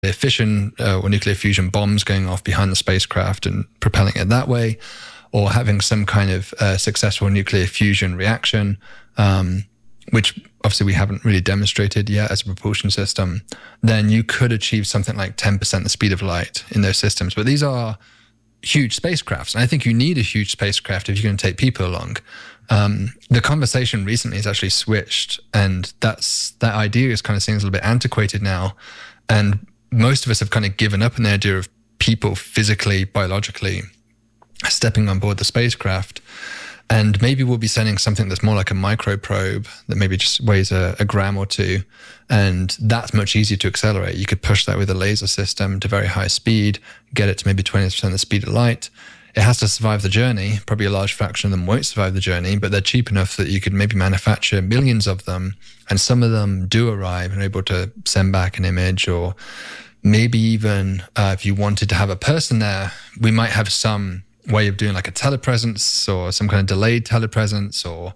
fission or nuclear fusion bombs going off behind the spacecraft and propelling it that way, or having some kind of successful nuclear fusion reaction, which obviously we haven't really demonstrated yet as a propulsion system, then you could achieve something like 10% the speed of light in those systems. But these are huge spacecrafts, and I think you need a huge spacecraft if you're going to take people along. The conversation recently has actually switched, and that idea is kind of seems a little bit antiquated now. And most of us have kind of given up on the idea of people physically, biologically stepping on board the spacecraft. And maybe we'll be sending something that's more like a microprobe that maybe just weighs a gram or two. And that's much easier to accelerate. You could push that with a laser system to very high speed, get it to maybe 20% the speed of light. It has to survive the journey. Probably a large fraction of them won't survive the journey, but they're cheap enough that you could maybe manufacture millions of them. And some of them do arrive and are able to send back an image, or maybe even if you wanted to have a person there, we might have some way of doing like a telepresence or some kind of delayed telepresence, or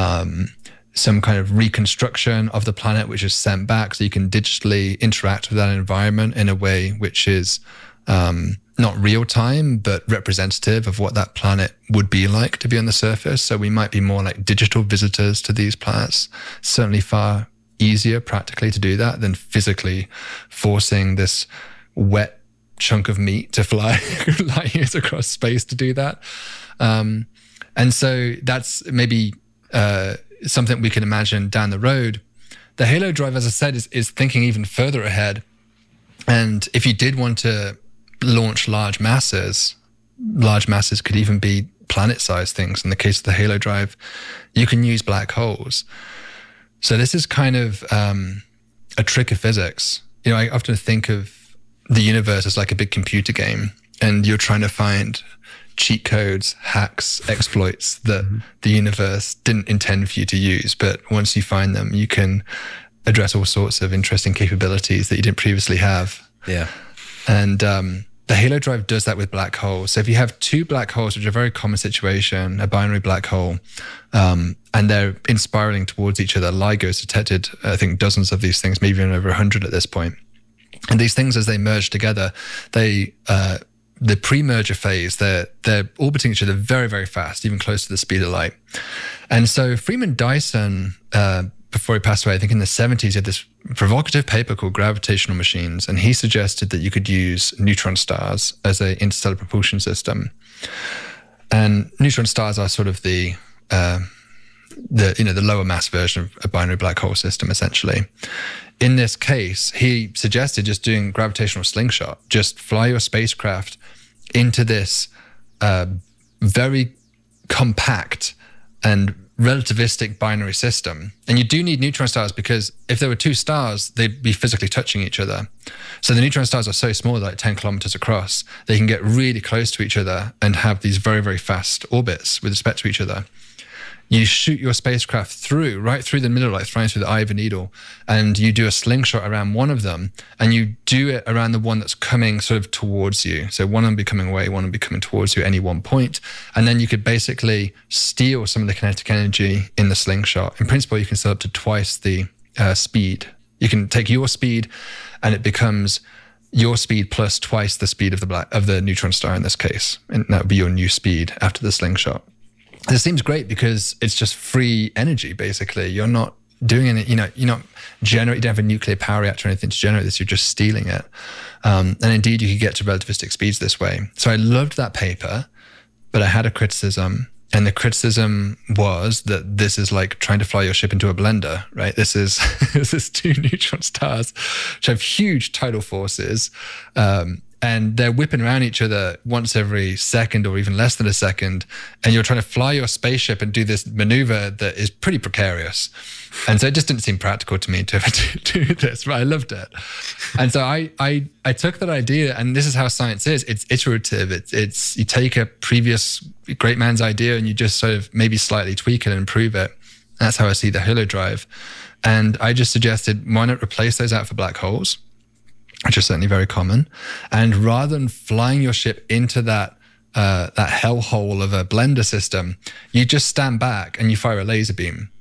some kind of reconstruction of the planet which is sent back, so you can digitally interact with that environment in a way which is not real time, but representative of what that planet would be like to be on the surface. So we might be more like digital visitors to these planets. Certainly far easier practically to do that than physically forcing this wet chunk of meat to fly light years across space to do that. And so that's maybe something we can imagine down the road. The Halo drive, as I said, is thinking even further ahead. And if you did want to launch large masses could even be planet-sized things. In the case of the Halo drive, you can use black holes. So this is kind of a trick of physics. You know, I often think of the universe as like a big computer game, and you're trying to find cheat codes, hacks, exploits that the universe didn't intend for you to use. But once you find them, you can address all sorts of interesting capabilities that you didn't previously have. Yeah. And the Halo drive does that with black holes. So if you have two black holes, which are a very common situation, a binary black hole, and they're spiraling towards each other, LIGO's detected, I think, dozens of these things, maybe even over 100 at this point. And these things, as they merge together, the pre-merger phase, they're orbiting each other very, very fast, even close to the speed of light. And so Freeman Dyson, before he passed away, I think in the 70s, he had this provocative paper called Gravitational Machines, and he suggested that you could use neutron stars as an interstellar propulsion system. And neutron stars are sort of the lower mass version of a binary black hole system, essentially. In this case, he suggested just doing gravitational slingshot, just fly your spacecraft into this very compact and relativistic binary system. And you do need neutron stars, because if there were two stars, they'd be physically touching each other. So the neutron stars are so small, like 10 kilometers across, they can get really close to each other and have these very, very fast orbits with respect to each other. You shoot your spacecraft right through the middle, like flying through the eye of a needle, and you do a slingshot around one of them, and you do it around the one that's coming sort of towards you. So one will be coming away, one will be coming towards you at any one point. And then you could basically steal some of the kinetic energy in the slingshot. In principle, you can set up to twice the speed. You can take your speed, and it becomes your speed plus twice the speed of the neutron star in this case. And that would be your new speed after the slingshot. This seems great because it's just free energy, basically. You're not doing any, you're not generating, you don't have a nuclear power reactor or anything to generate this, you're just stealing it. And indeed, you could get to relativistic speeds this way. So I loved that paper, but I had a criticism. And the criticism was that this is like trying to fly your ship into a blender, right? This is two neutron stars which have huge tidal forces. And they're whipping around each other once every second or even less than a second. And you're trying to fly your spaceship and do this maneuver that is pretty precarious. And so it just didn't seem practical to me to ever do this, but I loved it. And so I took that idea, and this is how science is. It's iterative. It's you take a previous great man's idea and you just sort of maybe slightly tweak it and improve it. That's how I see the Halo drive. And I just suggested, why not replace those out for black holes, which are certainly very common. And rather than flying your ship into that hellhole of a blender system, you just stand back and you fire a laser beam.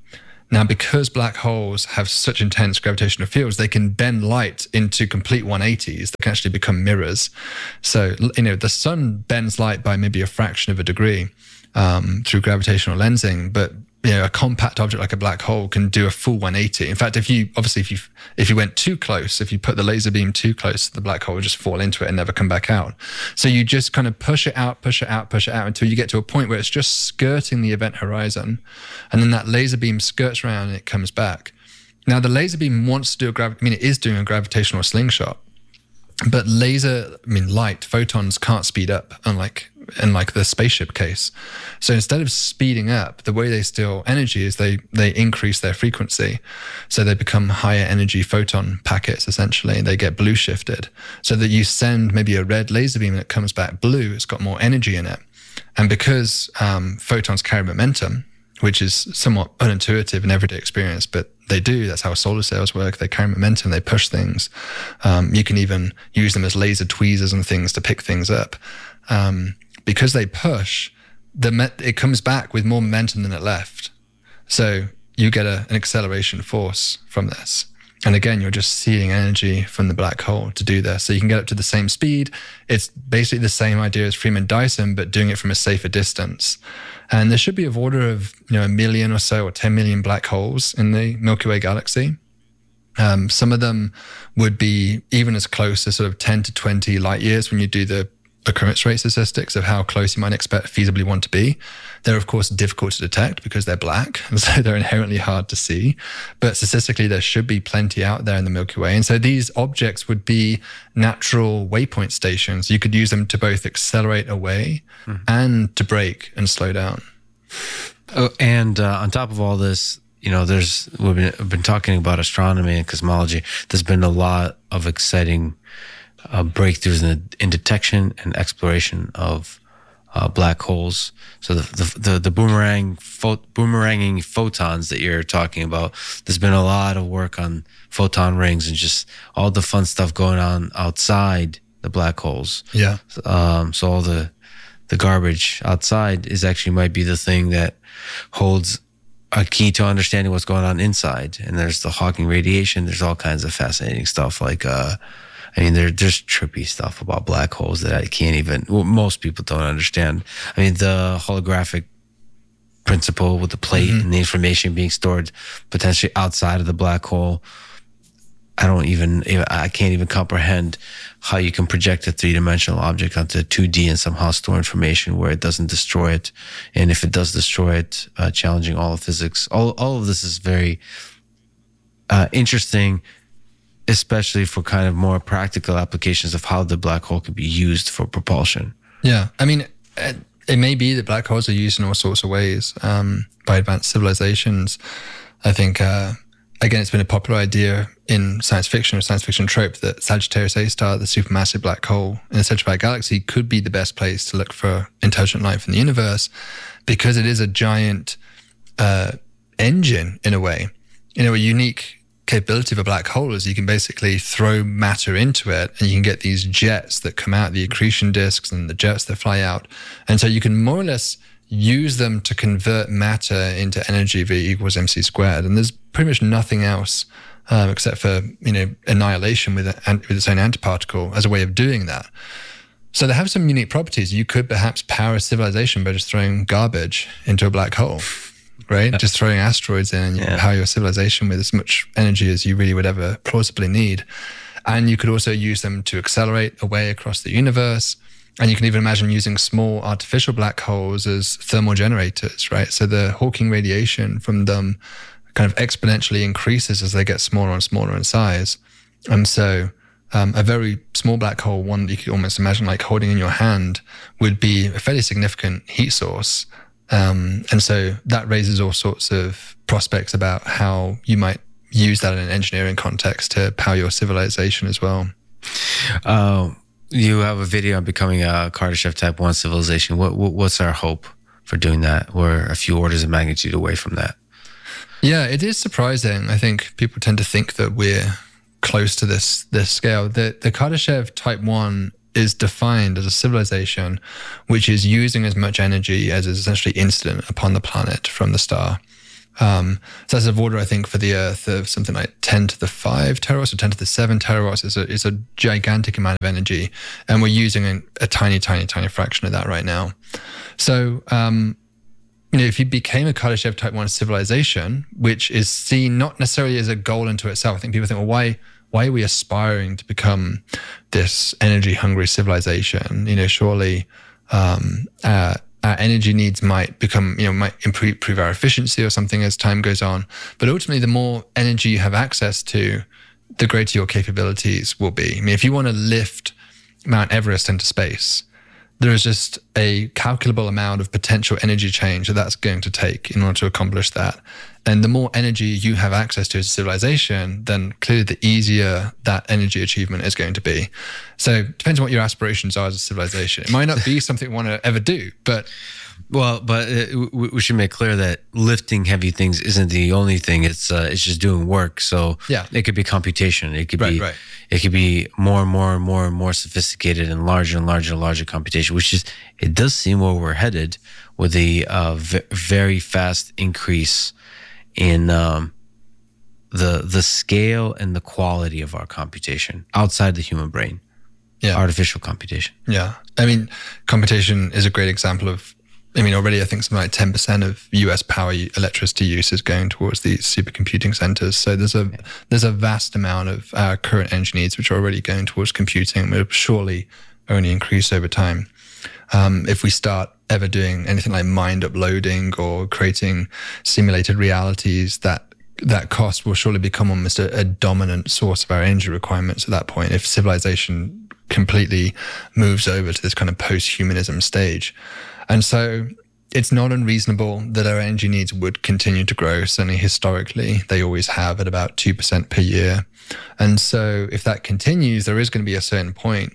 Now, because black holes have such intense gravitational fields, they can bend light into complete 180s. They can actually become mirrors. So, the sun bends light by maybe a fraction of a degree through gravitational lensing, but a compact object like a black hole can do a full 180. In fact, if you went too close, if you put the laser beam too close, the black hole would just fall into it and never come back out. So you just kind of push it out until you get to a point where it's just skirting the event horizon. And then that laser beam skirts around and it comes back. Now, the laser beam wants to do it is doing a gravitational slingshot. But light, photons can't speed up, unlike the spaceship case. So instead of speeding up, the way they steal energy is they increase their frequency. So they become higher energy photon packets, essentially. They get blue shifted. So that you send maybe a red laser beam and it comes back blue, it's got more energy in it. And because photons carry momentum, which is somewhat unintuitive in everyday experience, but they do. That's how solar sails work. They carry momentum. They push things. You can even use them as laser tweezers and things to pick things up. Because they push, it comes back with more momentum than it left. So you get an acceleration force from this. And again, you're just seeding energy from the black hole to do this. So you can get up to the same speed. It's basically the same idea as Freeman-Dyson, but doing it from a safer distance. And there should be of order of 1 million or so, or 10 million black holes in the Milky Way galaxy. Some of them would be even as close as sort of 10 to 20 light years when you do the occurrence rate statistics of how close you might expect feasibly one to be. They're, of course, difficult to detect because they're black, and so they're inherently hard to see. But statistically, there should be plenty out there in the Milky Way. And so these objects would be natural waypoint stations. You could use them to both accelerate away and to brake and slow down. Oh, and on top of all this, we've been talking about astronomy and cosmology. There's been a lot of exciting breakthroughs in detection and exploration of black holes. So the boomeranging photons that you're talking about, there's been a lot of work on photon rings and just all the fun stuff going on outside the black holes. Yeah. So all the garbage outside might be the thing that holds a key to understanding what's going on inside. And there's the Hawking radiation. There's all kinds of fascinating stuff like there's trippy stuff about black holes that most people don't understand. The holographic principle with the plate and the information being stored potentially outside of the black hole. I can't even comprehend how you can project a three-dimensional object onto 2D and somehow store information where it doesn't destroy it. And if it does destroy it, challenging all of physics. All of this is very interesting, especially for kind of more practical applications of how the black hole could be used for propulsion. Yeah. It may be that black holes are used in all sorts of ways by advanced civilizations. I think, again, it's been a popular idea in science fiction trope that Sagittarius A star, the supermassive black hole in the Central Valley Galaxy, could be the best place to look for intelligent life in the universe because it is a giant engine in a way. A unique capability of a black hole is you can basically throw matter into it and you can get these jets that come out, the accretion disks and the jets that fly out. And so you can more or less use them to convert matter into energy V equals mc squared. And there's pretty much nothing else except for, annihilation with its own antiparticle as a way of doing that. So they have some unique properties. You could perhaps power a civilization by just throwing garbage into a black hole. Right? Just throwing asteroids in and you can power your civilization with as much energy as you really would ever plausibly need. And you could also use them to accelerate away across the universe. And you can even imagine using small artificial black holes as thermal generators, right? So the Hawking radiation from them kind of exponentially increases as they get smaller and smaller in size. And so a very small black hole, one that you could almost imagine like holding in your hand, would be a fairly significant heat source. And so that raises all sorts of prospects about how you might use that in an engineering context to power your civilization as well. You have a video on becoming a Kardashev Type 1 civilization. What's our hope for doing that? We're a few orders of magnitude away from that. Yeah, it is surprising. I think people tend to think that we're close to this scale. The Kardashev Type 1 is defined as a civilization which is using as much energy as is essentially incident upon the planet from the star. So that's of order, I think, for the Earth of something like 10 to the 5 terawatts or 10 to the 7 terawatts. It's a gigantic amount of energy. And we're using a tiny, tiny, tiny fraction of that right now. So, if you became a Kardashev Type 1 civilization, which is seen not necessarily as a goal into itself, I think people think, well, why are we aspiring to become this energy-hungry civilization? Surely our energy needs might become, might improve our efficiency or something as time goes on. But ultimately, the more energy you have access to, the greater your capabilities will be. If you want to lift Mount Everest into space, there is just a calculable amount of potential energy change that's going to take in order to accomplish that. And the more energy you have access to as a civilization, then clearly the easier that energy achievement is going to be. So it depends on what your aspirations are as a civilization. It might not be something you want to ever do, but... Well, but we should make clear that lifting heavy things isn't the only thing. It's just doing work. So it could be computation. It could be it could be more and more and more and more sophisticated and larger and larger and larger computation. Which is, it does seem where we're headed with a very fast increase in the scale and the quality of our computation outside the human brain. Artificial computation. Computation is a great example of. Already I think something like 10% of US power electricity use is going towards these supercomputing centers. So there's a vast amount of our current energy needs which are already going towards computing and will surely only increase over time. If we start ever doing anything like mind uploading or creating simulated realities, that cost will surely become almost a dominant source of our energy requirements at that point, if civilization completely moves over to this kind of post-humanism stage. And so it's not unreasonable that our energy needs would continue to grow. Certainly historically, they always have at about 2% per year. And so if that continues, there is going to be a certain point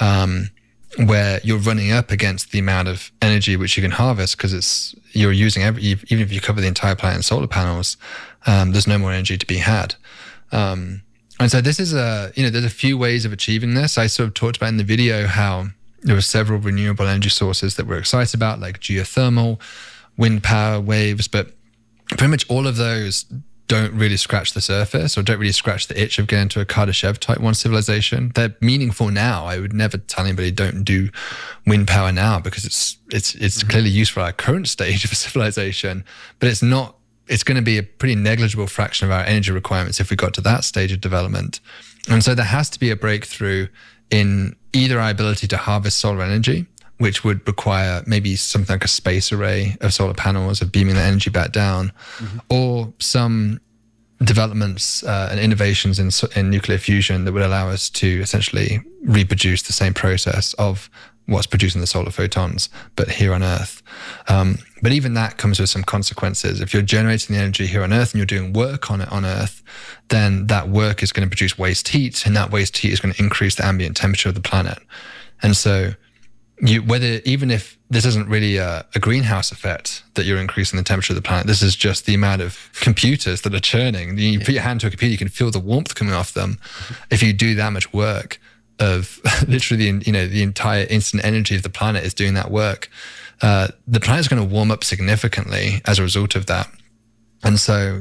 where you're running up against the amount of energy which you can harvest, because you're using even if you cover the entire planet in solar panels, there's no more energy to be had. And so this is there's a few ways of achieving this. I sort of talked about in the video how there were several renewable energy sources that we're excited about, like geothermal, wind power, waves, but pretty much all of those don't really scratch the surface or don't really scratch the itch of getting to a Kardashev Type 1 civilization. They're meaningful now. I would never tell anybody don't do wind power now, because it's clearly useful at our current stage of a civilization, but it's going to be a pretty negligible fraction of our energy requirements if we got to that stage of development. And so there has to be a breakthrough in either our ability to harvest solar energy, which would require maybe something like a space array of solar panels of beaming the energy back down, or some developments and innovations in nuclear fusion that would allow us to essentially reproduce the same process of what's producing the solar photons, but here on Earth. But even that comes with some consequences. If you're generating the energy here on Earth and you're doing work on it on Earth, then that work is going to produce waste heat, and that waste heat is going to increase the ambient temperature of the planet. And so even if this isn't really a greenhouse effect that you're increasing the temperature of the planet, this is just the amount of computers that are churning. You put your hand to a computer, you can feel the warmth coming off them. If you do that much work of literally, the entire instant energy of the planet is doing that work, the planet's going to warm up significantly as a result of that. And so,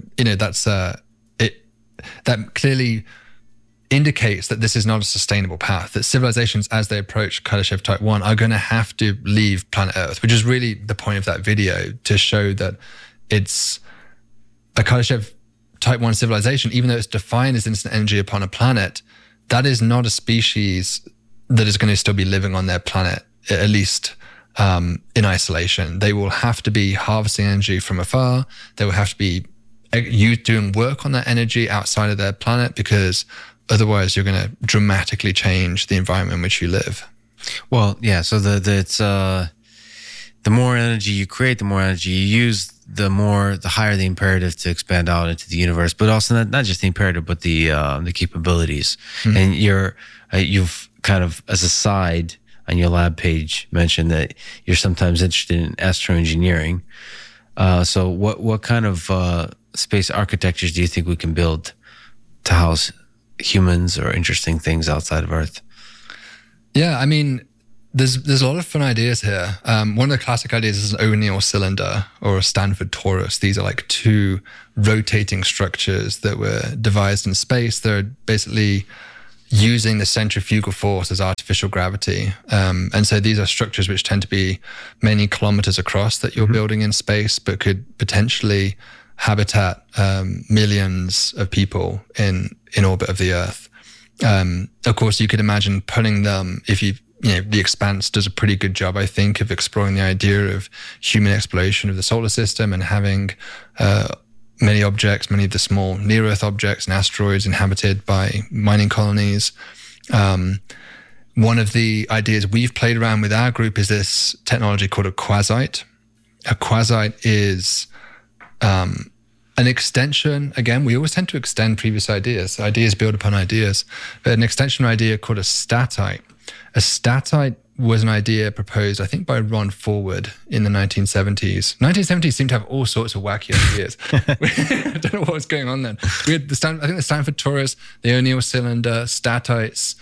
that clearly indicates that this is not a sustainable path, that civilizations, as they approach Kardashev Type 1, are going to have to leave planet Earth, which is really the point of that video, to show that it's a Kardashev Type 1 civilization, even though it's defined as instant energy upon a planet, that is not a species that is going to still be living on their planet, at least in isolation. They will have to be harvesting energy from afar. They will have to be doing work on that energy outside of their planet, because otherwise you're going to dramatically change the environment in which you live. Well, yeah. So the more energy you create, the more energy you use, the higher the imperative to expand out into the universe, but also not just the imperative, but the capabilities. Mm-hmm. And you've kind of, as a side on your lab page, mentioned that you're sometimes interested in astroengineering. So what kind of space architectures do you think we can build to house humans or interesting things outside of Earth? Yeah, I mean, there's a lot of fun ideas here. One of the classic ideas is an O'Neill cylinder or a Stanford torus. These are like two rotating structures that were devised in space. They're basically using the centrifugal force as artificial gravity. And so these are structures which tend to be many kilometers across that you're building in space, but could potentially habitat millions of people in orbit of the Earth. Of course, you could imagine putting them, if The Expanse does a pretty good job, I think, of exploring the idea of human exploration of the solar system and having many objects, many of the small near-Earth objects and asteroids inhabited by mining colonies. One of the ideas we've played around with our group is this technology called a quasite. A quasite is an extension. Again, we always tend to extend previous ideas. Ideas build upon ideas. But an extension idea called a statite. A statite was an idea proposed, I think, by Ron Forward in the 1970s. 1970s seemed to have all sorts of wacky ideas. I don't know what was going on then. We had the Stanford torus, the O'Neill cylinder, statites,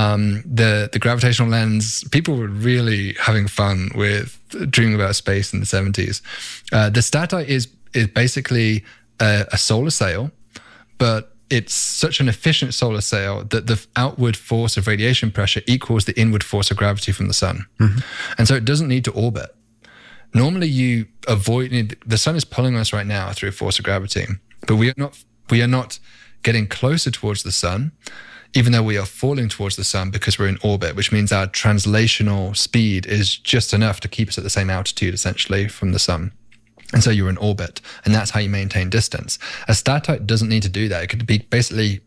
the gravitational lens. People were really having fun with dreaming about space in the 70s. The statite is basically a solar sail, but it's such an efficient solar sail that the outward force of radiation pressure equals the inward force of gravity from the sun. And so it doesn't need to orbit. Normally you avoid, the sun is pulling us right now through a force of gravity, but we are not getting closer towards the sun, even though we are falling towards the sun because we're in orbit, which means our translational speed is just enough to keep us at the same altitude, essentially, from the sun. And so you're in orbit, and that's how you maintain distance. A statite doesn't need to do that. It could be basically,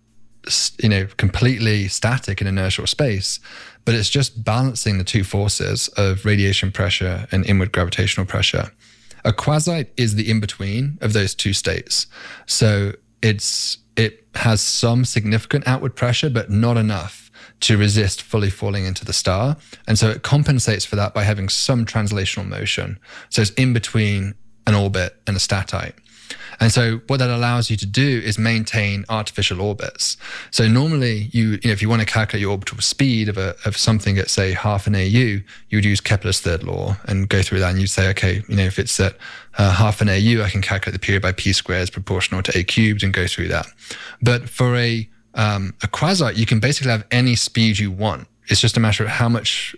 completely static in inertial space, but it's just balancing the two forces of radiation pressure and inward gravitational pressure. A quasite is the in-between of those two states. So it has some significant outward pressure, but not enough to resist fully falling into the star. And so it compensates for that by having some translational motion. So it's in between an orbit and a statite. And so what that allows you to do is maintain artificial orbits. So normally if you want to calculate your orbital speed of something at, say, half an AU, you would use Kepler's third law and go through that, and you'd say, okay, if it's at half an AU, I can calculate the period by p squared is proportional to a cubed and go through that. But for a quasite, you can basically have any speed you want. It's just a matter of how much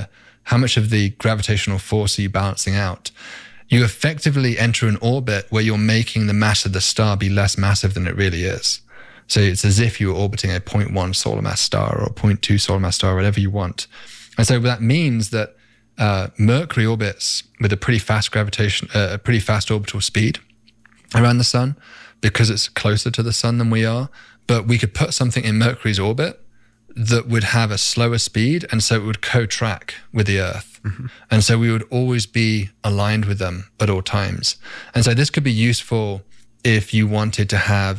of the gravitational force are you balancing out. You effectively enter an orbit where you're making the mass of the star be less massive than it really is. So it's as if you were orbiting a 0.1 solar mass star or a 0.2 solar mass star, whatever you want. And so that means that Mercury orbits with a pretty fast a pretty fast orbital speed around the sun because it's closer to the sun than we are. But we could put something in Mercury's orbit that would have a slower speed, and so it would co-track with the Earth. And so we would always be aligned with them at all times. And so this could be useful if you wanted to have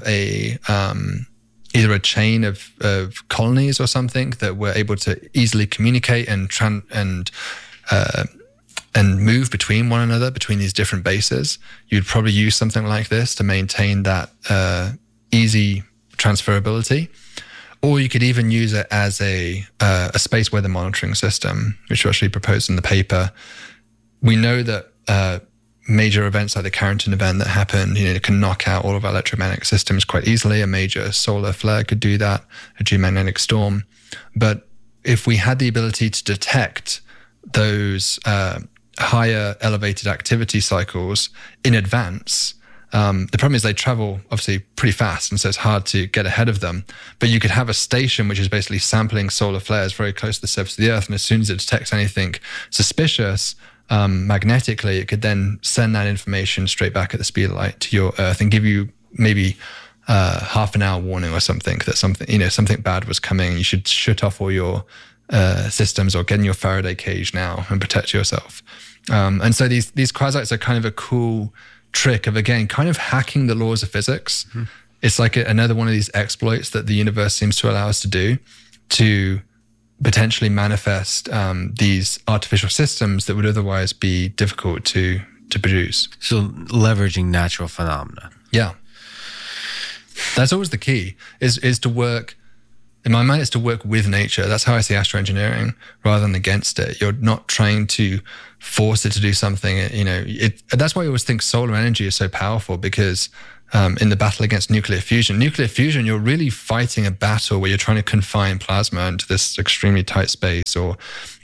either a chain of colonies or something that were able to easily communicate and move between one another, between these different bases. You'd probably use something like this to maintain that easy transferability. Or you could even use it as a space weather monitoring system, which was actually proposed in the paper. We know that major events like the Carrington event that happened, can knock out all of our electromagnetic systems quite easily. A major solar flare could do that, a geomagnetic storm. But if we had the ability to detect those higher elevated activity cycles in advance, the problem is they travel obviously pretty fast, and so it's hard to get ahead of them. But you could have a station which is basically sampling solar flares very close to the surface of the Earth, and as soon as it detects anything suspicious magnetically, it could then send that information straight back at the speed of light to your Earth and give you maybe half an hour warning or something that something bad was coming. You should shut off all your systems or get in your Faraday cage now and protect yourself. And so these quasites are kind of a cool trick of, again, kind of hacking the laws of physics. It's like another one of these exploits that the universe seems to allow us to do to potentially manifest these artificial systems that would otherwise be difficult to produce. So leveraging natural phenomena. Yeah. That's always the key, is to work in my mind, it's to work with nature. That's how I see astroengineering rather than against it. You're not trying to force it to do something. That's why I always think solar energy is so powerful, because in the battle against nuclear fusion, you're really fighting a battle where you're trying to confine plasma into this extremely tight space. Or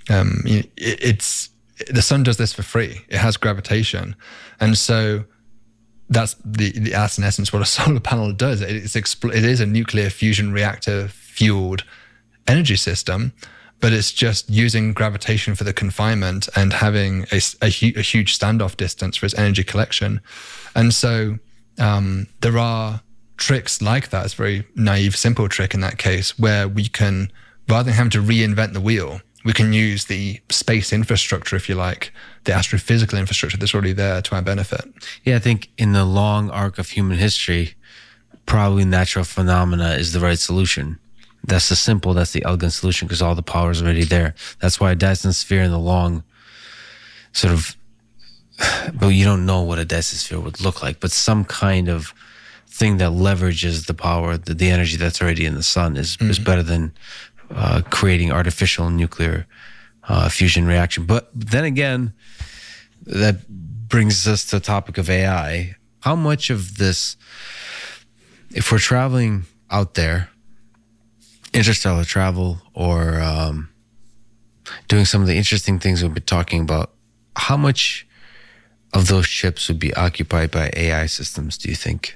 the sun does this for free. It has gravitation, and so that's in essence what a solar panel does. It is a nuclear fusion reactor fueled energy system, but it's just using gravitation for the confinement and having a huge standoff distance for its energy collection. And so there are tricks like that. It's a very naive, simple trick in that case, where we can, rather than having to reinvent the wheel, we can use the space infrastructure, if you like, the astrophysical infrastructure that's already there to our benefit. Yeah, I think in the long arc of human history, probably natural phenomena is the right solution. That's the elegant solution, because all the power is already there. That's why a Dyson sphere in the long sort of, but you don't know what a Dyson sphere would look like, but some kind of thing that leverages the power, the energy that's already in the sun is better than creating artificial nuclear fusion reaction. But then again, that brings us to the topic of AI. How much of this, if we're traveling out there, interstellar travel, or doing some of the interesting things we've been talking about, how much of those ships would be occupied by AI systems, do you think?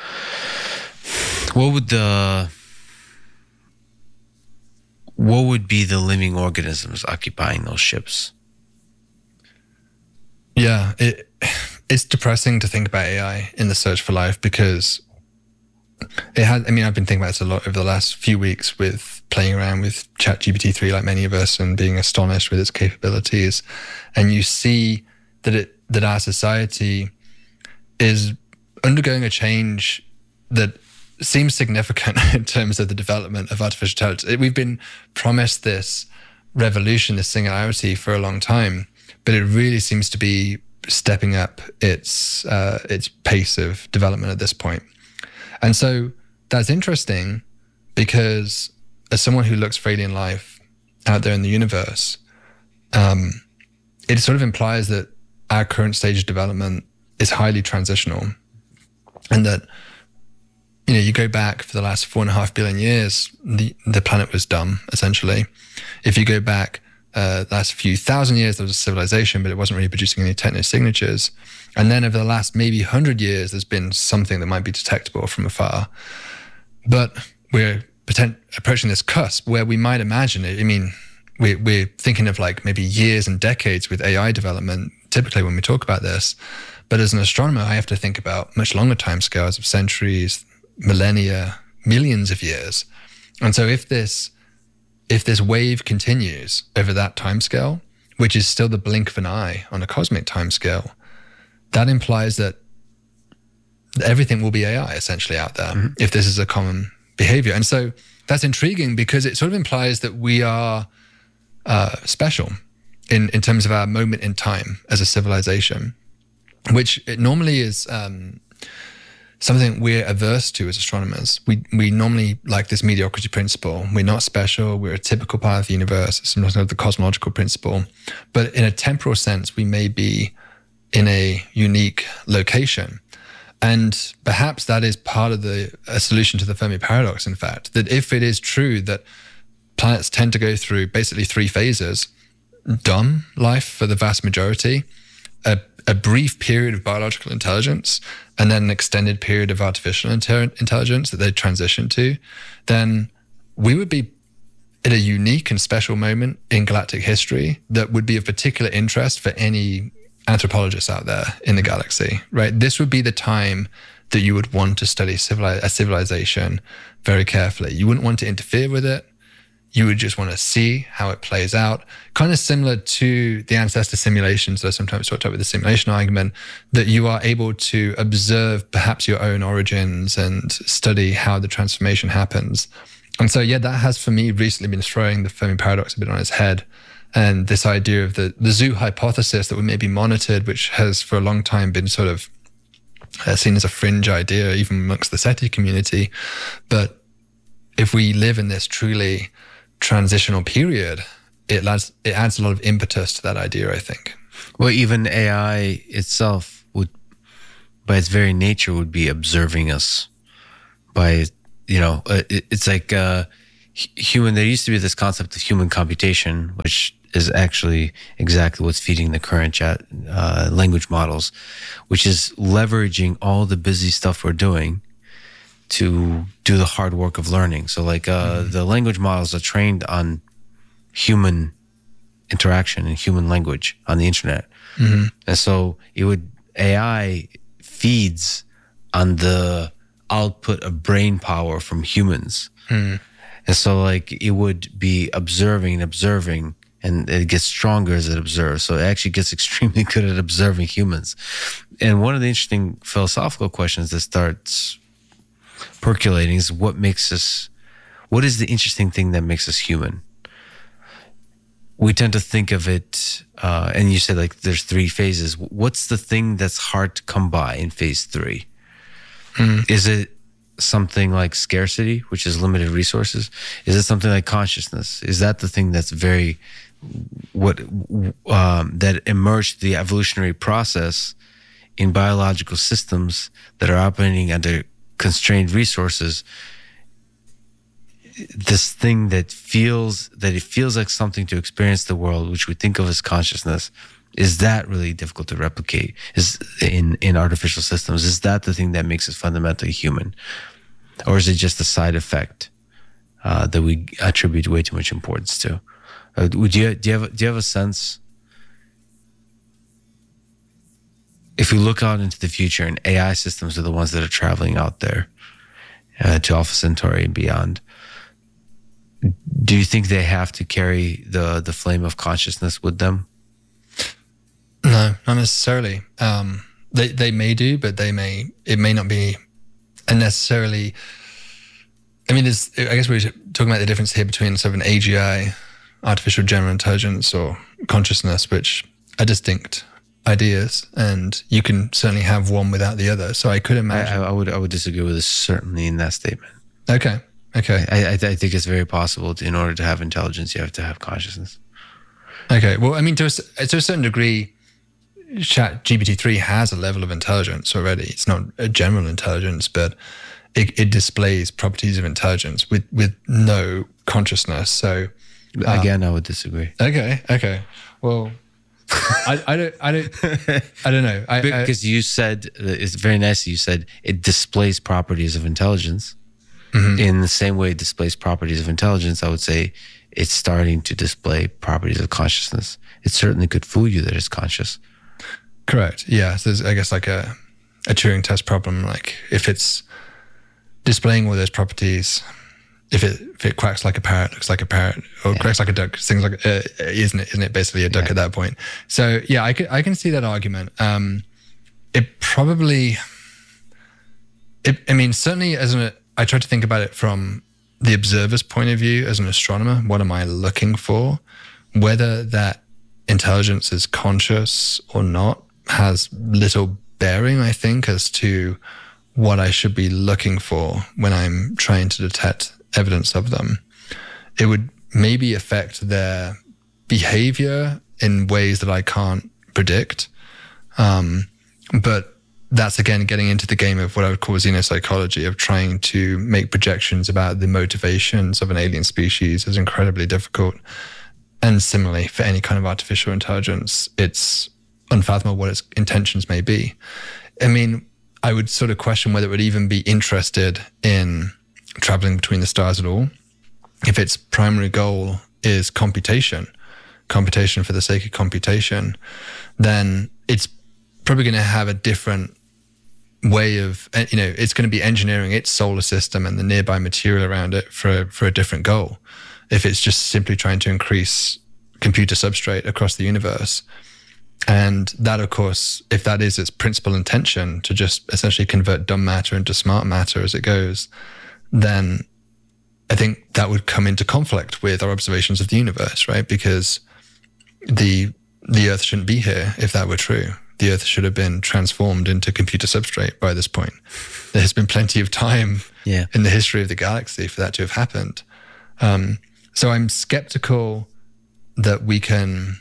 What would be the living organisms occupying those ships? Yeah, it's depressing to think about AI in the search for life, because I've been thinking about this a lot over the last few weeks with playing around with ChatGPT-3 like many of us, and being astonished with its capabilities. And you see that our society is undergoing a change that seems significant in terms of the development of artificial intelligence. We've been promised this revolution, this singularity for a long time, but it really seems to be stepping up its pace of development at this point. And so that's interesting, because as someone who looks for alien life out there in the universe, it sort of implies that our current stage of development is highly transitional, and that, you go back for the last 4.5 billion years, the planet was dumb, essentially. If you go back the last few thousand years, there was a civilization, but it wasn't really producing any technosignatures. And then over the last maybe 100 years, there's been something that might be detectable from afar. But we're approaching this cusp where we might imagine it. We're thinking of like maybe years and decades with AI development, typically when we talk about this. But as an astronomer, I have to think about much longer timescales of centuries, millennia, millions of years. And so if this wave continues over that timescale, which is still the blink of an eye on a cosmic timescale, that implies that everything will be AI essentially out there, if this is a common behavior. And so that's intriguing, because it sort of implies that we are special in terms of our moment in time as a civilization, which it normally is something we're averse to as astronomers. We normally like this mediocrity principle. We're not special. We're a typical part of the universe. It's sometimes the cosmological principle. But in a temporal sense, we may be in a unique location. And perhaps that is part of a solution to the Fermi paradox, in fact, that if it is true that planets tend to go through basically 3 phases: dumb life for the vast majority, a brief period of biological intelligence, and then an extended period of artificial intelligence that they transition to, then we would be at a unique and special moment in galactic history that would be of particular interest for any anthropologists out there in the galaxy, right? This would be the time that you would want to study a civilization very carefully. You wouldn't want to interfere with it. You would just want to see how it plays out. Kind of similar to the ancestor simulations that I sometimes talked about with the simulation argument, that you are able to observe perhaps your own origins and study how the transformation happens. And so, yeah, that has for me recently been throwing the Fermi paradox a bit on its head. And this idea of the zoo hypothesis that we may be monitored, which has for a long time been sort of seen as a fringe idea, even amongst the SETI community. But if we live in this truly transitional period, it adds a lot of impetus to that idea, I think. Well, even AI itself would, by its very nature, would be observing us. By, it's like human. There used to be this concept of human computation, which is actually exactly what's feeding the current chat language models, which is leveraging all the busy stuff we're doing to do the hard work of learning. So like the language models are trained on human interaction and human language on the internet. Mm-hmm. And so AI feeds on the output of brain power from humans. Mm. And so like it would be observing, and it gets stronger as it observes. So it actually gets extremely good at observing humans. And one of the interesting philosophical questions that starts percolating is what is the interesting thing that makes us human? We tend to think of it, and you said like there's 3 phases. What's the thing that's hard to come by in phase 3? Mm. Is it something like scarcity, which is limited resources? Is it something like consciousness? Is that the thing that's that emerged the evolutionary process in biological systems that are operating under constrained resources? This thing that it feels like something to experience the world, which we think of as consciousness, is that really difficult to replicate? Is in artificial systems? Is that the thing that makes us fundamentally human, or is it just a side effect that we attribute way too much importance to? Do you have a sense? If we look out into the future, and AI systems are the ones that are traveling out there to Alpha Centauri and beyond, do you think they have to carry the flame of consciousness with them? No, not necessarily. They may do, but it may not be necessarily. I mean, I guess we're talking about the difference here between sort of an AGI, artificial general intelligence, or consciousness, which are distinct ideas, and you can certainly have one without the other. So I could imagine. I would disagree with this certainly in that statement. Okay. I think it's very possible in order to have intelligence, you have to have consciousness. Okay. Well, I mean, to a certain degree, ChatGPT-3 has a level of intelligence already. It's not a general intelligence, but it displays properties of intelligence with no consciousness. So again, I would disagree. Okay. Well, I don't know. Because you said, it's very nice that you said it displays properties of intelligence. Mm-hmm. In the same way it displays properties of intelligence, I would say it's starting to display properties of consciousness. It certainly could fool you that it's conscious. Correct. Yeah. So there's, I guess, like a Turing test problem. Like if it's displaying all those properties, if it quacks like a parrot, looks like a parrot, or quacks like a duck, sings like, isn't it basically a duck at that point? So yeah, I can see that argument. It probably, I mean, certainly I try to think about it from the observer's point of view as an astronomer. What am I looking for? Whether that intelligence is conscious or not has little bearing, I think, as to what I should be looking for when I'm trying to detect evidence of them. It would maybe affect their behavior in ways that I can't predict. But that's, again, getting into the game of what I would call xenopsychology, of trying to make projections about the motivations of an alien species is incredibly difficult. And similarly, for any kind of artificial intelligence, it's unfathomable what its intentions may be. I mean, I would sort of question whether it would even be interested in traveling between the stars at all. If its primary goal is computation for the sake of computation, then it's probably going to have a different way of, it's going to be engineering its solar system and the nearby material around it for a different goal. If it's just simply trying to increase computer substrate across the universe. And that, of course, if that is its principal intention, to just essentially convert dumb matter into smart matter as it goes, then I think that would come into conflict with our observations of the universe, right? Because the Earth shouldn't be here if that were true. The Earth should have been transformed into computer substrate by this point. There has been plenty of time in the history of the galaxy for that to have happened. So I'm skeptical that we can.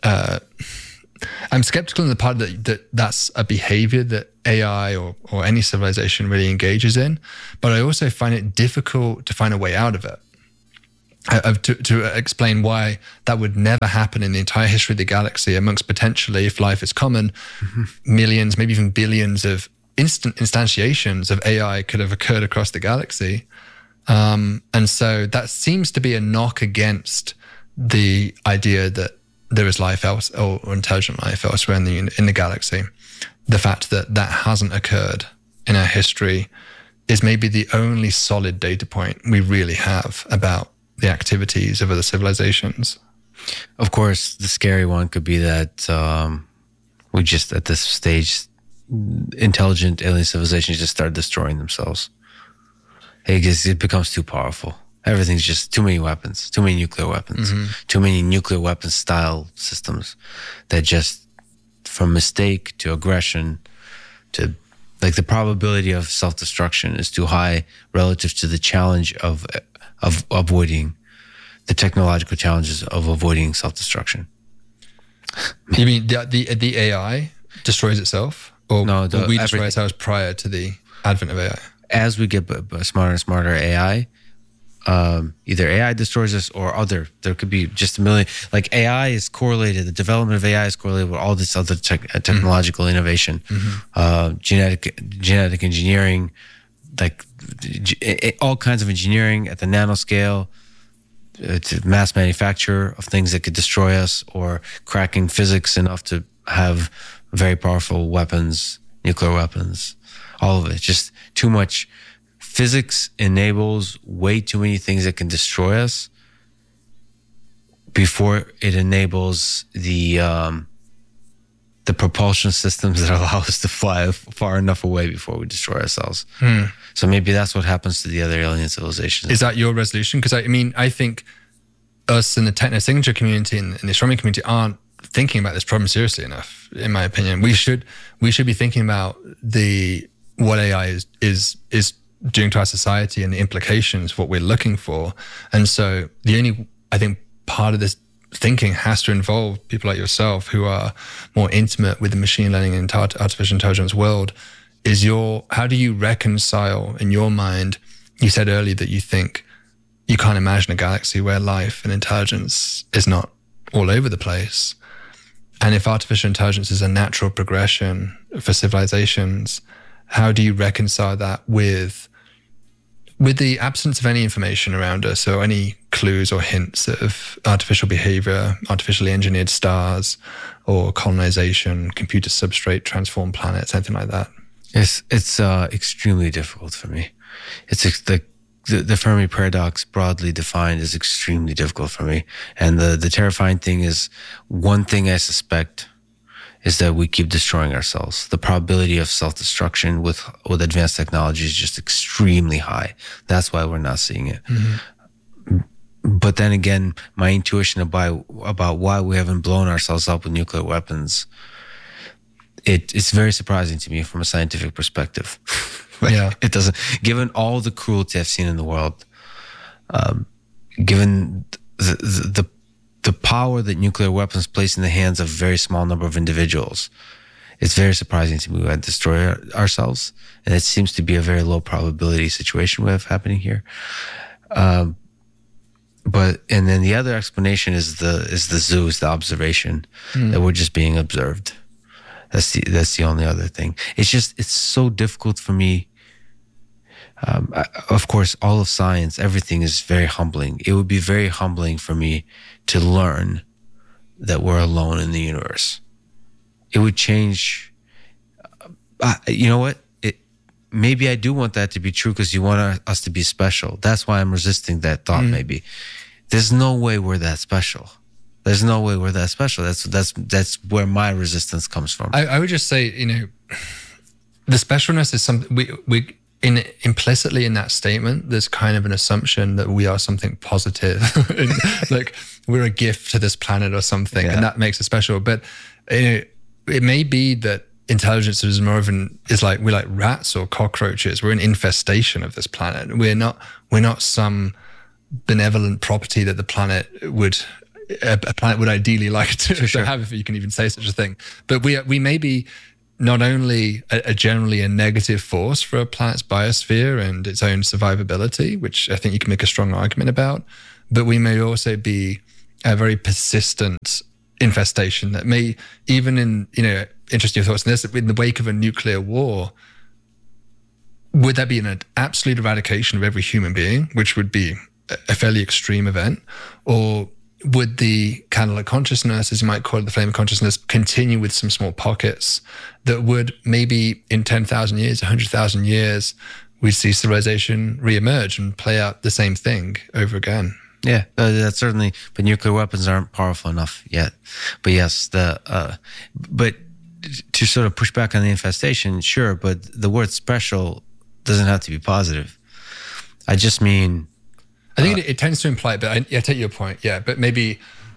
I'm skeptical in the part that's a behavior that AI or any civilization really engages in, but I also find it difficult to find a way out of it. To explain why that would never happen in the entire history of the galaxy, amongst potentially, if life is common, millions, maybe even billions of instantiations of AI could have occurred across the galaxy. And so that seems to be a knock against the idea that there is life else or intelligent life elsewhere in the galaxy. The fact that that hasn't occurred in our history is maybe the only solid data point we really have about the activities of other civilizations. Of course, the scary one could be that we just, at this stage, intelligent alien civilizations just start destroying themselves. It becomes too powerful. Everything's just too many weapons, too many nuclear weapons, too many nuclear weapon style systems that just, from mistake to aggression to, like, the probability of self-destruction is too high relative to the challenge of avoiding the technological challenges of avoiding self-destruction. You mean the AI destroys itself? Or no, we destroy ourselves prior to the advent of AI? As we get smarter and smarter AI, either AI destroys us or there could be just a million, like AI is correlated, the development of AI is correlated with all this other technological innovation, genetic engineering, like all kinds of engineering at the nanoscale, to mass manufacture of things that could destroy us, or cracking physics enough to have very powerful weapons, nuclear weapons, all of it. Just too much. Physics enables way too many things that can destroy us before it enables the propulsion systems that allow us to fly far enough away before we destroy ourselves. So maybe that's what happens to the other alien civilizations. Is that your resolution? Because I think us in the techno-signature community and the astronomy community aren't thinking about this problem seriously enough, in my opinion. We should be thinking about what AI is doing to our society and the implications of what we're looking for. And so the only, I think, part of this thinking has to involve people like yourself who are more intimate with the machine learning and artificial intelligence world. How do you reconcile in your mind? You said earlier that you think you can't imagine a galaxy where life and intelligence is not all over the place. And if artificial intelligence is a natural progression for civilizations, how do you reconcile that with the absence of any information around us, or any clues or hints of artificial behavior, artificially engineered stars, or colonization, computer substrate, transformed planets, anything like that? It's extremely difficult for me. It's the Fermi paradox, broadly defined, is extremely difficult for me. And the terrifying thing is, one thing I suspect is that we keep destroying ourselves. The probability of self-destruction with advanced technology is just extremely high. That's why we're not seeing it. But then again, my intuition about why we haven't blown ourselves up with nuclear weapons, it's very surprising to me from a scientific perspective. Yeah, it doesn't. Given all the cruelty I've seen in the world, given the power that nuclear weapons place in the hands of a very small number of individuals, it's very surprising to me we had destroy ourselves, and it seems to be a very low probability situation we have happening here. And then the other explanation is the zoo, is the observation that we're just being observed. That's the only other thing. It's so difficult for me. Of course, all of science, everything is very humbling. It would be very humbling for me to learn that we're alone in the universe. It would change. You know what? Maybe I do want that to be true, because you want us to be special. That's why I'm resisting that thought. Maybe there's no way we're that special. There's no way we're that special. That's where my resistance comes from. I would just say, the specialness is something we implicitly in that statement. There's kind of an assumption that we are something positive, like we're a gift to this planet or something, and that makes us special. But it may be that intelligence is more of we're like rats or cockroaches. We're an infestation of this planet. We're not some benevolent property that the planet would ideally like to have, if you can even say such a thing. But we may be not only a generally a negative force for a planet's biosphere and its own survivability, which I think you can make a strong argument about, but we may also be a very persistent infestation that may, even in, interesting thoughts on this, in the wake of a nuclear war, would that be an absolute eradication of every human being, which would be a fairly extreme event? Or would the candle of consciousness, as you might call it, the flame of consciousness, continue with some small pockets that would maybe in 10,000 years, 100,000 years, we'd see civilization reemerge and play out the same thing over again? Yeah, that's certainly, but nuclear weapons aren't powerful enough yet. But yes, but to sort of push back on the infestation, sure, but the word special doesn't have to be positive. I just mean, I think it tends to imply, but I take your point, yeah, but maybe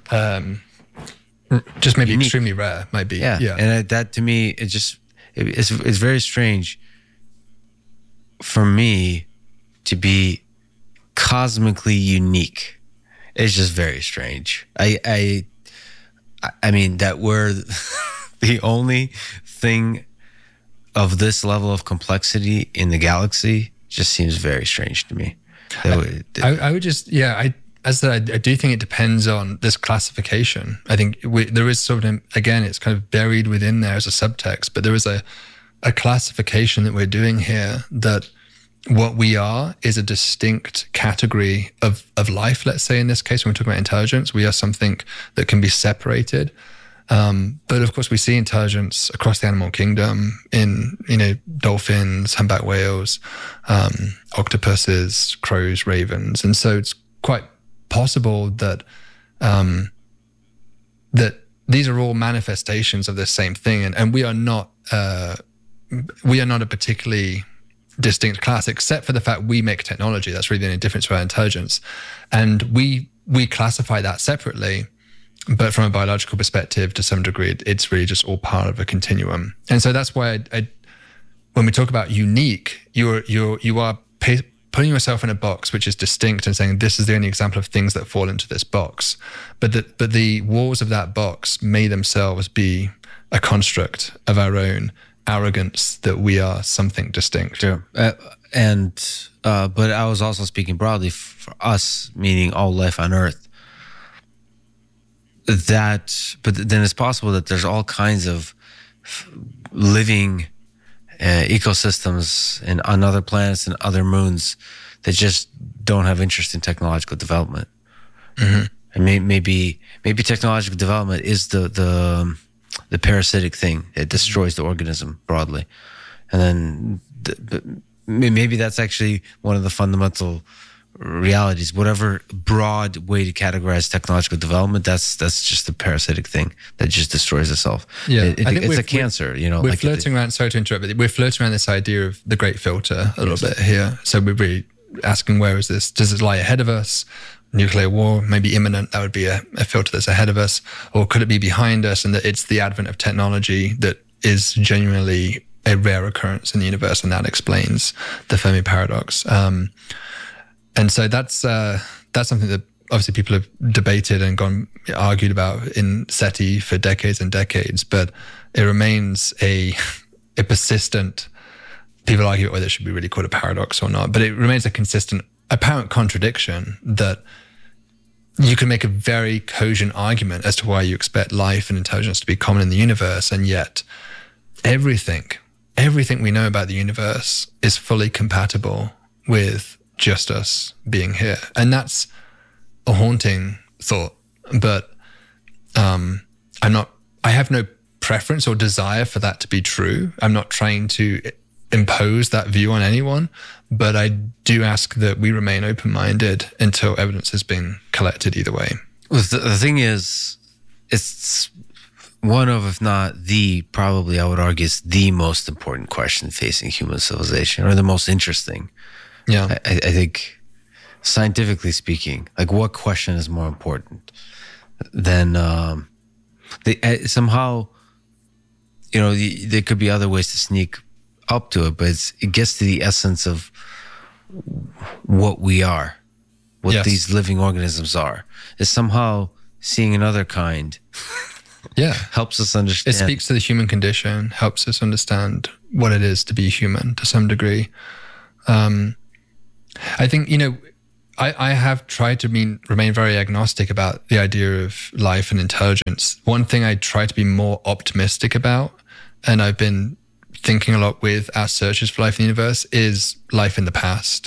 just maybe unique. Extremely rare might be. Yeah. And that to me, it's very strange for me to be cosmically unique. It's just very strange. I mean, that we're the only thing of this level of complexity in the galaxy just seems very strange to me. I would just, as I do think it depends on this classification. I think there is sort of, again, it's kind of buried within there as a subtext, but there is a classification that we're doing here that what we are is a distinct category of life. Let's say in this case, when we're talking about intelligence, we are something that can be separated. But of course, we see intelligence across the animal kingdom in, dolphins, humpback whales, octopuses, crows, ravens. And so it's quite possible that that these are all manifestations of this same thing. And we are not a particularly distinct class, except for the fact we make technology. That's really the only difference to our intelligence. And we classify that separately. But from a biological perspective, to some degree, it's really just all part of a continuum. And so that's why when we talk about unique, you are putting yourself in a box which is distinct and saying this is the only example of things that fall into this box. But the walls of that box may themselves be a construct of our own arrogance that we are something distinct. Sure. But I was also speaking broadly for us, meaning all life on Earth. But then it's possible that there's all kinds of living ecosystems on other planets and other moons that just don't have interest in technological development. Mm-hmm. And maybe technological development is the parasitic thing that destroys the organism broadly, and then maybe that's actually one of the fundamental realities. Whatever broad way to categorize technological development, that's just a parasitic thing that just destroys itself. Yeah, it's a cancer. We're flirting around. Sorry to interrupt, but we're flirting around this idea of the great filter a little bit here. So we're really asking, where is this? Does it lie ahead of us? Nuclear war may be imminent. That would be a filter that's ahead of us, or could it be behind us? And that it's the advent of technology that is genuinely a rare occurrence in the universe, and that explains the Fermi paradox. And so that's something that obviously people have debated and argued about in SETI for decades and decades, but it remains a persistent. People argue whether it should be really called a paradox or not, but it remains a consistent, apparent contradiction that you can make a very cogent argument as to why you expect life and intelligence to be common in the universe, and yet everything we know about the universe is fully compatible with just us being here. And that's a haunting thought, but I have no preference or desire for that to be true. I'm not trying to impose that view on anyone, but I do ask that we remain open-minded until evidence has been collected either way. Well, the thing is, it's one of, if not probably I would argue, it's the most important question facing human civilization, or the most interesting. Yeah, I think, scientifically speaking, like, what question is more important than somehow there could be other ways to sneak up to it, but it gets to the essence of what we are, what Yes. these living organisms are. Is somehow seeing another kind Yeah. helps us understand. It speaks to the human condition, helps us understand what it is to be human to some degree. I think, I have tried to remain very agnostic about the idea of life and intelligence. One thing I try to be more optimistic about, and I've been thinking a lot with our searches for life in the universe, is life in the past.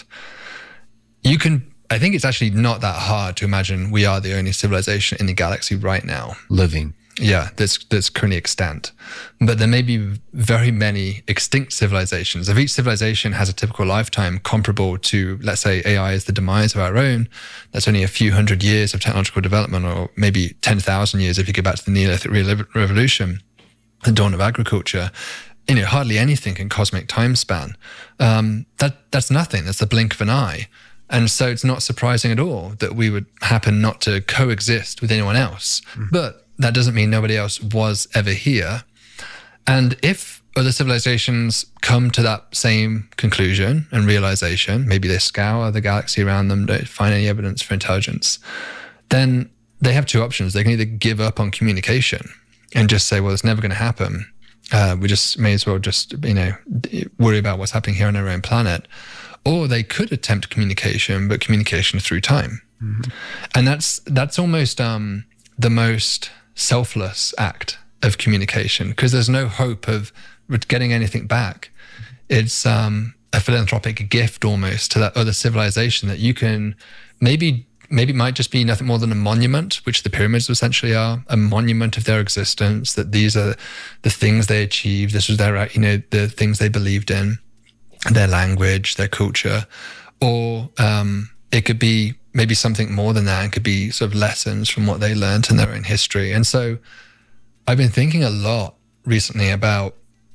I think it's actually not that hard to imagine we are the only civilization in the galaxy right now. living. Yeah, that's currently extant. But there may be very many extinct civilizations. If each civilization has a typical lifetime comparable to, let's say, AI is the demise of our own, that's only a few hundred years of technological development, or maybe 10,000 years if you go back to the Neolithic Revolution, the dawn of agriculture. Hardly anything in cosmic time span. That's nothing. That's the blink of an eye. And so it's not surprising at all that we would happen not to coexist with anyone else. But that doesn't mean nobody else was ever here. And if other civilizations come to that same conclusion and realization, maybe they scour the galaxy around them, don't find any evidence for intelligence, then they have two options. They can either give up on communication and just say, well, it's never going to happen. We just may as well just, worry about what's happening here on our own planet. Or they could attempt communication, but communication through time. Mm-hmm. And that's almost the most selfless act of communication, because there's no hope of getting anything back. It's a philanthropic gift almost to that other civilization that you can maybe it might just be nothing more than a monument, which the pyramids essentially are, a monument of their existence, that these are the things they achieved. This was their, the things they believed in, their language, their culture. Or it could be maybe something more than that. It could be sort of lessons from what they learned in their own history. And so I've been thinking a lot recently about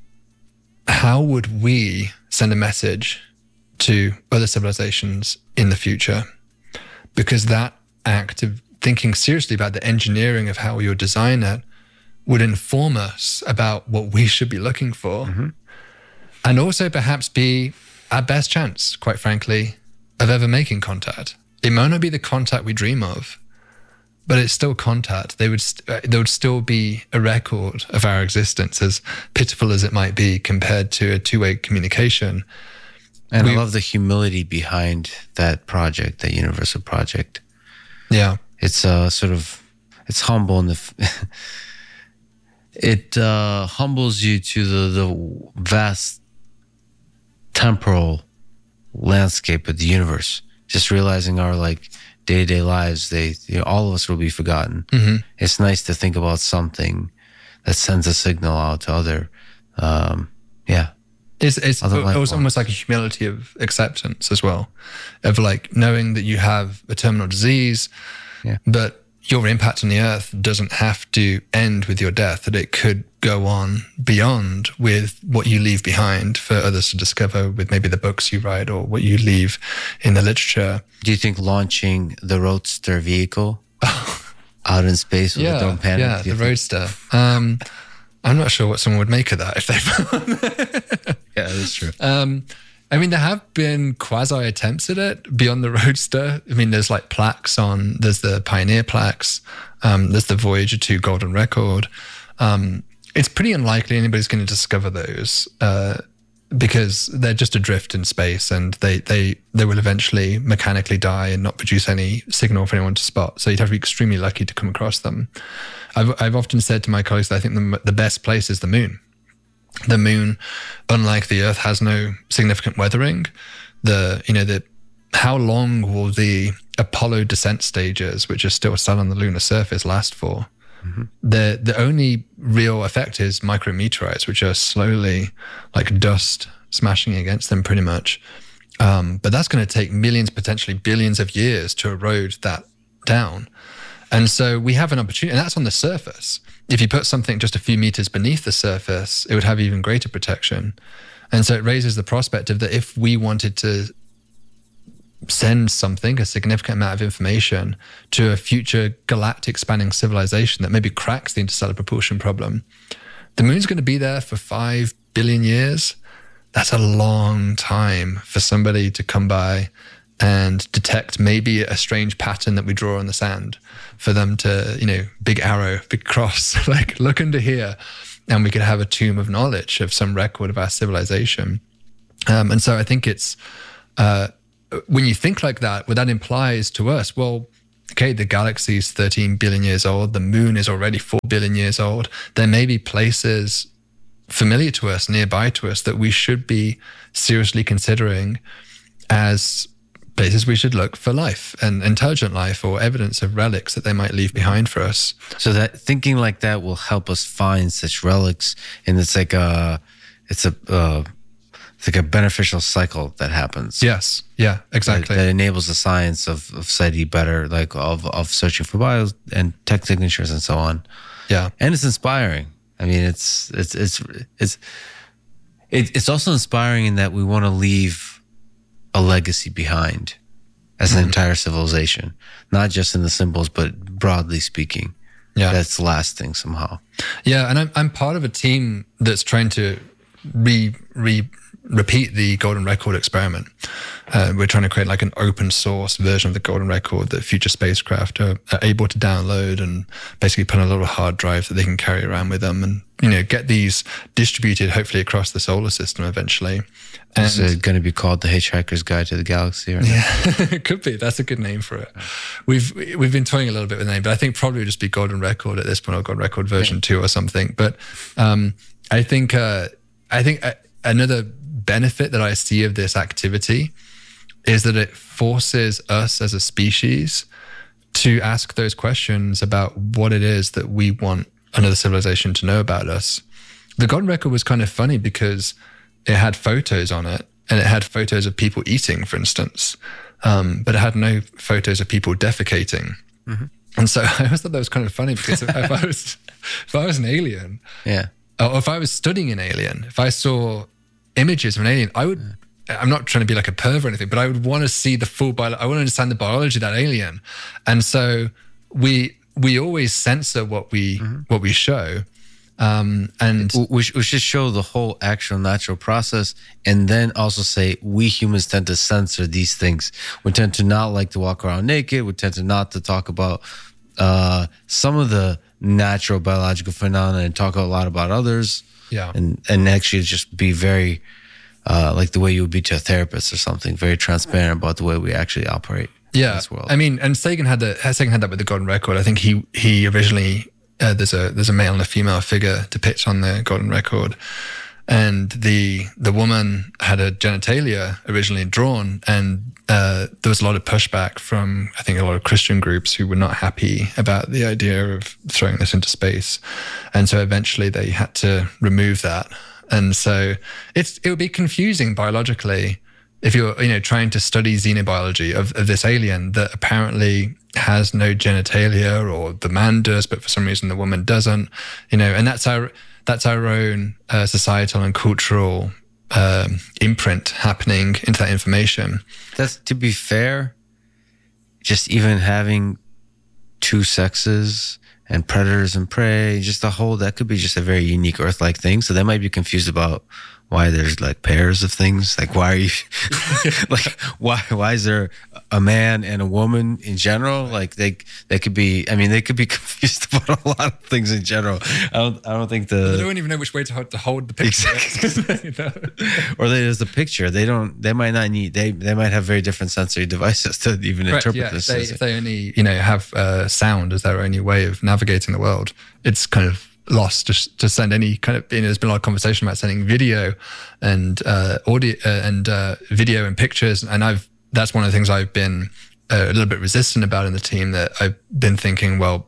how would we send a message to other civilizations in the future? Because that act of thinking seriously about the engineering of how we would design it would inform us about what we should be looking for. Mm-hmm. And also perhaps be our best chance, quite frankly, of ever making contact. It might not be the contact we dream of, but it's still contact. There would still be a record of our existence, as pitiful as it might be compared to a two-way communication. And I love the humility behind that project, that universal project. Yeah. It's it's humble, and it humbles you to the vast temporal landscape of the universe. Just realizing our day-to-day lives, all of us will be forgotten. Mm-hmm. It's nice to think about something that sends a signal out to other, It's almost like a humility of acceptance as well, of knowing that you have a terminal disease, but your impact on the earth doesn't have to end with your death, that it could go on beyond with what you leave behind for others to discover with maybe the books you write or what you leave in the literature. Do you think launching the Roadster vehicle out in space with a Don't Panic? Yeah, the Roadster. I'm not sure what someone would make of that if they... Yeah, that's true. There have been quasi attempts at it beyond the Roadster. There's plaques there's the Pioneer plaques, there's the Voyager 2 Golden Record. It's pretty unlikely anybody's going to discover those because they're just adrift in space, and they will eventually mechanically die and not produce any signal for anyone to spot. So you'd have to be extremely lucky to come across them. I've often said to my colleagues that I think the best place is the moon. The moon, unlike the Earth, has no significant weathering. How long will the Apollo descent stages, which are still on the lunar surface, last for? Mm-hmm. The only real effect is micrometeorites, which are slowly like dust smashing against them pretty much. But that's going to take millions, potentially billions of years to erode that down. And so we have an opportunity, and that's on the surface. If you put something just a few meters beneath the surface, it would have even greater protection. And so it raises the prospect of that if we wanted to send something, a significant amount of information, to a future galactic spanning civilization that maybe cracks the interstellar propulsion problem, the moon's going to be there for 5 billion years. That's a long time for somebody to come by and detect maybe a strange pattern that we draw on the sand, for them to, big arrow, big cross, like look under here, and we could have a tomb of knowledge of some record of our civilization. And so I think it's, when you think like that, what that implies to us, well, okay, the galaxy is 13 billion years old. The moon is already 4 billion years old. There may be places familiar to us, nearby to us, that we should be seriously considering as places we should look for life and intelligent life, or evidence of relics that they might leave behind for us. So that thinking like that will help us find such relics, and it's like a beneficial cycle that happens. Yes, yeah, exactly. That enables the science of SETI better, like of searching for bios and tech signatures and so on. Yeah, and it's inspiring. I mean, it's also inspiring in that we want to leave a legacy behind as an entire civilization, not just in the symbols, but broadly speaking. Yeah, that's lasting somehow. Yeah, and I'm part of a team that's trying to repeat the Golden Record experiment. We're trying to create like an open source version of the Golden Record that future spacecraft are able to download and basically put on a little hard drive that they can carry around with them, and get these distributed hopefully across the solar system eventually. And is it going to be called The Hitchhiker's Guide to the Galaxy? Or yeah, it could be. That's a good name for it. We've been toying a little bit with the name, but I think probably it would just be Golden Record at this point, or Golden Record version 2 or something. But I think another benefit that I see of this activity is that it forces us as a species to ask those questions about what it is that we want another civilization to know about us. The Golden Record was kind of funny because it had photos on it, and it had photos of people eating, for instance, but it had no photos of people defecating. Mm-hmm. And so I always thought that was kind of funny, because if I was an alien, yeah, or if I was studying an alien, if I saw images of an alien, I would, I'm not trying to be like a perv or anything, but I would want to see the full I want to understand the biology of that alien. And so we always censor what we show. And we should show the whole actual natural process, and then also say we humans tend to censor these things. We tend to not like to walk around naked. We tend to not to talk about some of the natural biological phenomena and talk a lot about others. Yeah, and actually just be very like the way you would be to a therapist or something, very transparent about the way we actually operate. Yeah, in this world. I mean, and Sagan had that with the Golden Record. I think he originally there's a male and a female figure depicted on the Golden Record, and the woman had a genitalia originally drawn, and there was a lot of pushback from, I think, a lot of Christian groups who were not happy about the idea of throwing this into space, and so eventually they had to remove that. And so it would be confusing biologically if you're trying to study xenobiology of this alien that apparently has no genitalia, or the man does, but for some reason the woman doesn't. And that's our own societal and cultural imprint happening into that information. That's, to be fair, just even having two sexes and predators and prey, just that could be just a very unique Earth-like thing. So they might be confused about why there's like pairs of things. Like, why are you like, why is there a man and a woman in general? Like they could be confused about a lot of things in general. I don't think they don't even know which way to hold the picture. Exactly. Or there's a picture. They might not need, they might have very different sensory devices to even interpret this. If they only, have sound as their only way of navigating the world, it's kind of lost to send any kind of, there's been a lot of conversation about sending video and audio and video and pictures, and that's one of the things I've been a little bit resistant about in the team, that I've been thinking, well,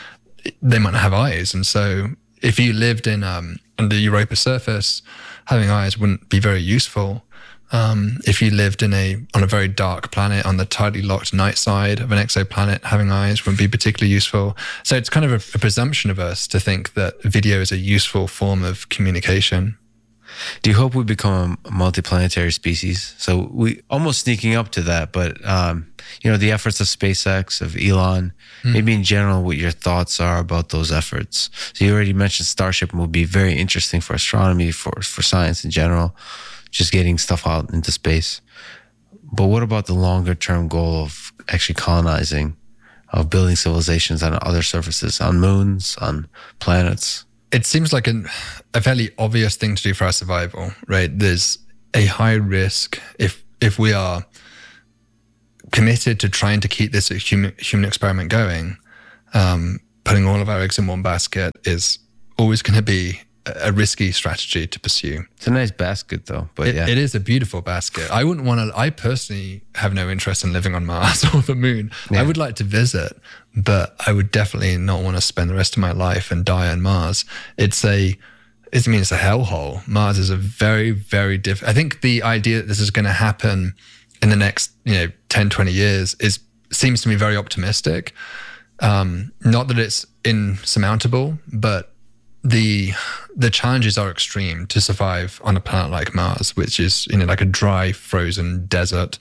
they might not have eyes, and so if you lived in on the Europa surface, having eyes wouldn't be very useful. If you lived on a very dark planet on the tightly locked night side of an exoplanet, having eyes wouldn't be particularly useful. So it's kind of a presumption of us to think that video is a useful form of communication. Do you hope we become a multiplanetary species? So we almost sneaking up to that, but the efforts of SpaceX, of Elon, maybe in general, what your thoughts are about those efforts. So you already mentioned Starship will be very interesting for astronomy, for science in general, just getting stuff out into space. But what about the longer term goal of actually colonizing, of building civilizations on other surfaces, on moons, on planets? It seems like a fairly obvious thing to do for our survival, right? There's a high risk if we are committed to trying to keep this human experiment going. Putting all of our eggs in one basket is always going to be a risky strategy to pursue. It's a nice basket, though. But it is a beautiful basket. I wouldn't want to. I personally have no interest in living on Mars or the moon. Yeah. I would like to visit, but I would definitely not want to spend the rest of my life and die on Mars. It's a hellhole. Mars is a very, very different. I think the idea that this is going to happen in the next 10, 20 years seems to me very optimistic. Not that it's insurmountable, but the challenges are extreme to survive on a planet like Mars, which is like a dry, frozen desert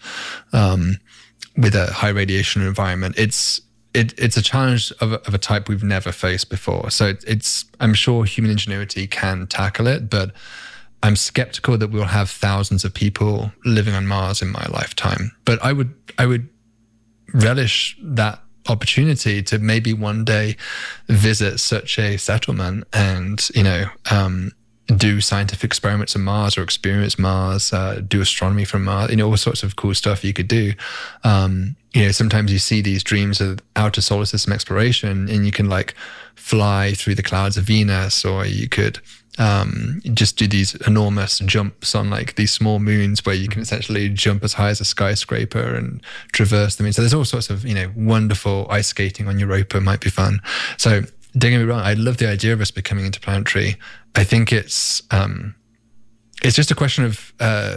with a high radiation environment. It's a challenge of a type we've never faced before. So I'm sure human ingenuity can tackle it, but I'm skeptical that we'll have thousands of people living on Mars in my lifetime. But I would relish that opportunity to maybe one day visit such a settlement and do scientific experiments on Mars or experience Mars, do astronomy from Mars, all sorts of cool stuff you could do. Sometimes you see these dreams of outer solar system exploration and you can like fly through the clouds of Venus, or you could just do these enormous jumps on like these small moons where you can essentially jump as high as a skyscraper and traverse them. So there's all sorts of, wonderful ice skating on Europa might be fun. So don't get me wrong, I love the idea of us becoming interplanetary. I think it's just a question of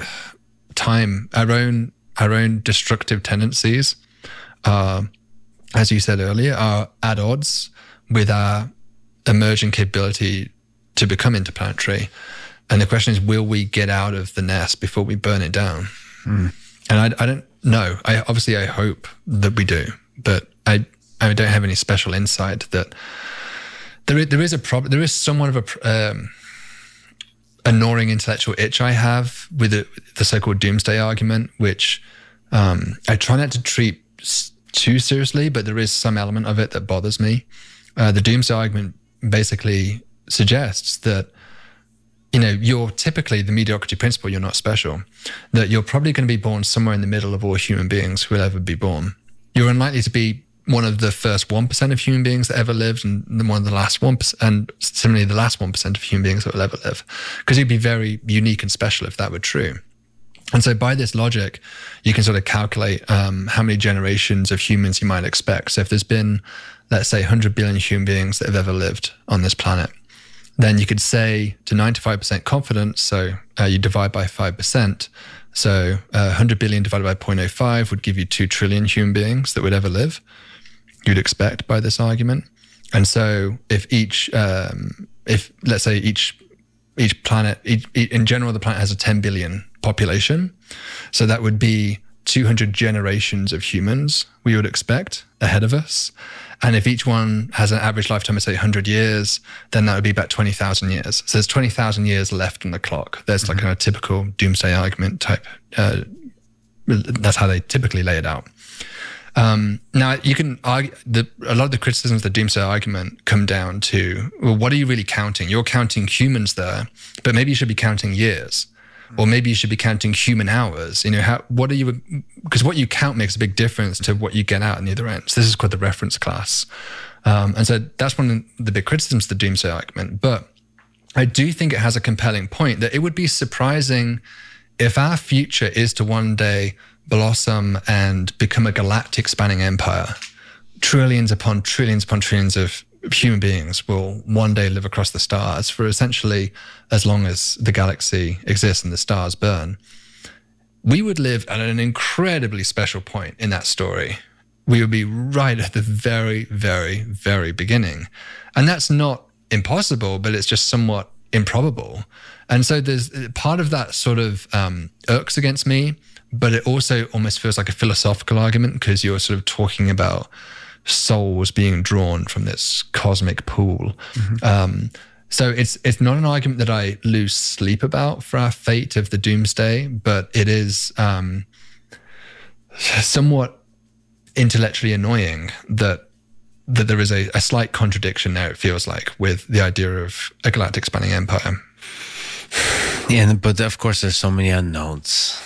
time. Our own destructive tendencies are, as you said earlier, are at odds with our emerging capability to become interplanetary. And the question is, will we get out of the nest before we burn it down? And I don't know. I hope that we do, but I don't have any special insight that there is a problem. There is somewhat of a gnawing intellectual itch I have with the so-called doomsday argument, which I try not to treat too seriously, but there is some element of it that bothers me. The doomsday argument basically suggests that you're typically the mediocrity principle, you're not special, that you're probably going to be born somewhere in the middle of all human beings who will ever be born. You're unlikely to be one of the first 1% of human beings that ever lived and one of the last 1%, and similarly the last 1% of human beings that will ever live, because you'd be very unique and special if that were true. And so by this logic, you can sort of calculate how many generations of humans you might expect. So if there's been, let's say, 100 billion human beings that have ever lived on this planet, then you could say to 95% confidence, so you divide by 5%. So 100 billion divided by 0.05 would give you 2 trillion human beings that would ever live, you'd expect by this argument. And so if let's say each planet, in general, the planet has a 10 billion population. So that would be 200 generations of humans we would expect ahead of us. And if each one has an average lifetime of, say, 100 years, then that would be about 20,000 years. So there's 20,000 years left on the clock. There's like a typical doomsday argument type. That's how they typically lay it out. Now, you can argue a lot of the criticisms of the doomsday argument come down to, well, what are you really counting? You're counting humans there, but maybe you should be counting years. Or maybe you should be counting human hours. Because what you count makes a big difference to what you get out on the other end. So this is called the reference class. And so that's one of the big criticisms of the doomsday argument. But I do think it has a compelling point that it would be surprising if our future is to one day blossom and become a galactic spanning empire. Trillions upon trillions of human beings will one day live across the stars for essentially as long as the galaxy exists and the stars burn. We would live at an incredibly special point in that story. We would be right at the very, very, very beginning. And that's not impossible, but it's just somewhat improbable. And so there's part of that sort of irks against me, but it also almost feels like a philosophical argument because you're sort of talking about souls being drawn from this cosmic pool. So it's not an argument that I lose sleep about for our fate of the doomsday, but it is somewhat intellectually annoying that there is a slight contradiction there, it feels like, with the idea of a galactic spanning empire. Yeah, but of course there's so many unknowns.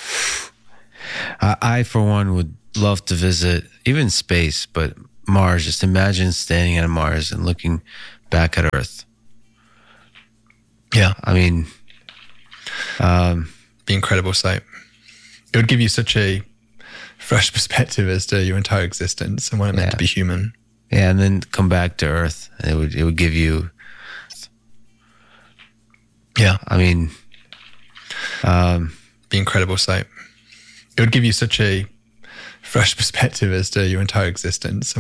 I for one would love to visit even space, but Mars. Just imagine standing on Mars and looking back at Earth. Yeah, I mean, the incredible sight. It would give you such a fresh perspective as to your entire existence and what it meant to be human. Yeah, and then come back to Earth, and it would give you. Yeah, I mean, the incredible sight. It would give you such a fresh perspective as to your entire existence.